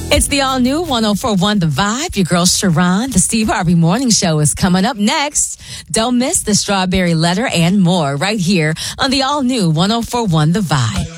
It's the all-new 104.1 The Vibe. Your girl Sharon. The Steve Harvey Morning Show is coming up next. Don't miss the Strawberry Letter and more right here on the all-new 104.1 The Vibe.